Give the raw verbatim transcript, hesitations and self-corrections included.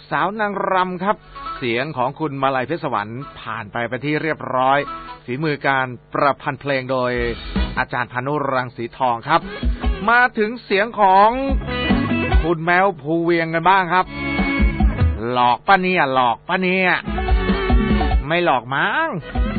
สาวนางรำครับเสียงของคุณมาลัยเพชรสวรรค์ผ่านไปเป็นที่เรียบร้อยฝีมือการประพันธ์เพลงโดยอาจารย์พานุรังสีทองครับมาถึงเสียงของคุณแมวภูเวียงกันบ้างครับหลอกปะเนี่ยหลอกปะเนี่ยไม่หลอกมั้ง